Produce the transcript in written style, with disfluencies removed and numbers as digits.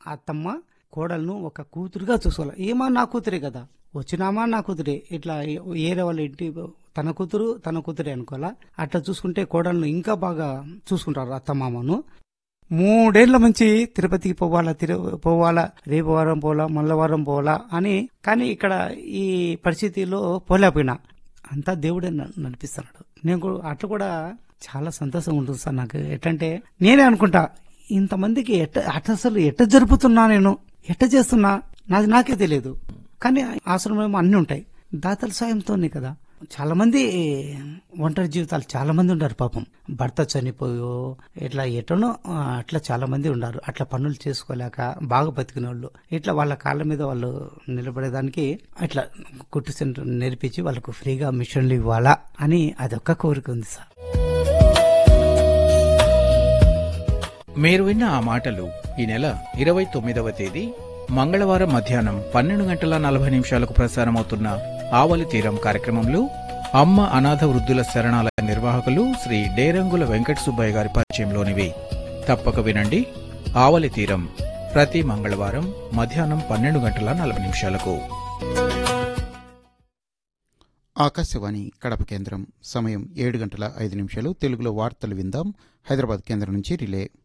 అత్తమ్మ కోడలను ఒక కూతురుగా చూసుకోవాలి. ఏమా నా కూతురే కదా, వచ్చినామా నా కూతురే, ఇట్లా ఏరే వాళ్ళ ఇంటి తన కూతురే అనుకోవాలా. అట్లా చూసుకుంటే కోడలను ఇంకా బాగా చూసుకుంటారు అత్తమామను. 3 ఏళ్ల నుంచి తిరుపతికి పోవాలా, రేపు వారం పోవాలా, మళ్ళా వారం పోవాలా అని. కానీ ఇక్కడ ఈ పరిస్థితిలో పోలేకపోయినా అంతా దేవుడే నడిపిస్తున్నాడు. నేను అట్లా కూడా చాలా సంతోషం ఉంటుంది సార్ నాకు. ఎట్లంటే నేనే అనుకుంటా, ఇంతమందికి అసలు ఎట్ట జరుపుతున్నా, నేను ఎట్ట చేస్తున్నా నాకే తెలియదు. కానీ ఆశ్రమం అన్ని ఉంటాయి, దాతల సాయంతోనే కదా. చాలా మంది ఒంటరి జీవితాలు చాలా మంది ఉన్నారు పాపం. భర్త చనిపోయో ఇట్లా ఎటనో అట్లా చాలా మంది ఉన్నారు. అట్లా పనులు చేసుకోలేక బాగా బతికిన వాళ్ళు ఇట్లా వాళ్ళ కాళ్ళ మీద వాళ్ళు నిలబడేదానికి ఇట్లా కుట్టు సెంటర్ నేర్పించి వాళ్ళకు ఫ్రీగా మిషన్లు ఇవ్వాలా అని అదొక్క కోరిక ఉంది సార్. మీరు విన్న ఆ మాటలు ఈ నెల 29వ తేదీ మంగళవారం మధ్యాహ్నం 12:40 ప్రసారమవుతున్న ఆవలి తీరం కార్యక్రమంలో అమ్మ అనాథ వృద్ధుల శరణాలయ నిర్వాహకులు శ్రీ డేరంగుల వెంకట సుబ్బయ్య గారి పరిచయంలోనివి. తప్పక వినండి. ఆవలి తీరం ప్రతి మంగళవారం మధ్యాహ్నం 12:40. ఆకాశవాణి కడప కేంద్రం. సమయం 7:05. తెలుగులో వార్తలు విందాం. హైదరాబాద్ కేంద్రం నుంచి రిలే.